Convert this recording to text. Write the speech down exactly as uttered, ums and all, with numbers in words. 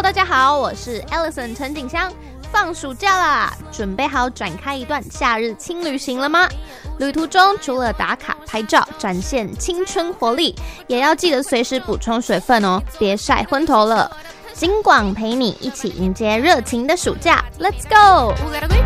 大家好，我是 Allison 陈景香。放暑假啦，准备好展开一段夏日轻旅行了吗？旅途中除了打卡拍照展现青春活力，也要记得随时补充水分哦，别晒昏头了。金广陪你一起迎接热情的暑假 ，Let's go！